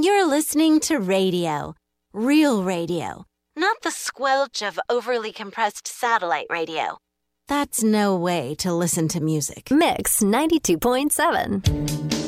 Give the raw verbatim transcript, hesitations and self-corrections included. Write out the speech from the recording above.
You're listening to radio. Real radio. Not the squelch of overly compressed satellite radio. That's no way to listen to music. Mix ninety-two point seven.